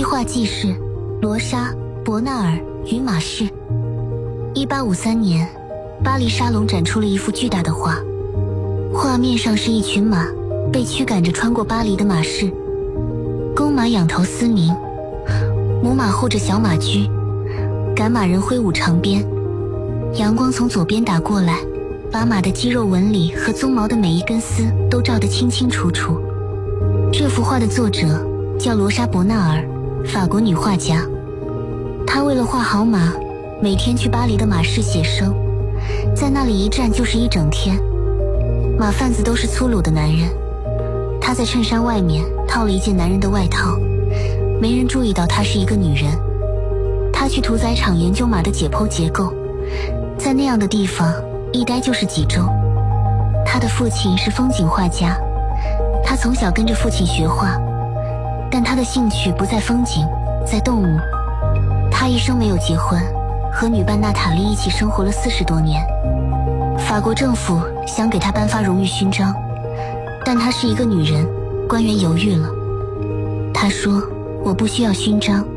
画记事罗莎·伯纳尔与马氏。1853年，巴黎沙龙展出了一幅巨大的画，画面上是一群马被驱赶着穿过巴黎的马市，公马仰头嘶鸣，母马护着小马驹，赶马人挥舞长鞭，阳光从左边打过来，把马的肌肉纹理和鬃毛的每一根丝都照得清清楚楚。这幅画的作者叫罗莎·伯纳尔，法国女画家。她为了画好马，每天去巴黎的马市写生，在那里一站就是一整天。马贩子都是粗鲁的男人，她在衬衫外面套了一件男人的外套，没人注意到她是一个女人。她去屠宰场研究马的解剖结构，在那样的地方一待就是几周。她的父亲是风景画家，她从小跟着父亲学画，但她的兴趣不在风景，在动物。她一生没有结婚，和女伴娜塔莉一起生活了40多年。法国政府想给她颁发荣誉勋章，但她是一个女人，官员犹豫了。她说：“我不需要勋章，